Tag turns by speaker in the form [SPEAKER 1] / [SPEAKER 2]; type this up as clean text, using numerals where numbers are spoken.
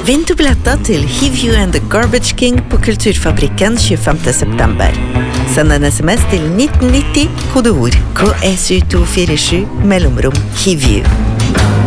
[SPEAKER 1] Vinn du billetter til Heave You and the Garbage King på Kulturfabrikken 25. september. Send en sms til 1990, kodeord KSU247, mellomrom Heave You.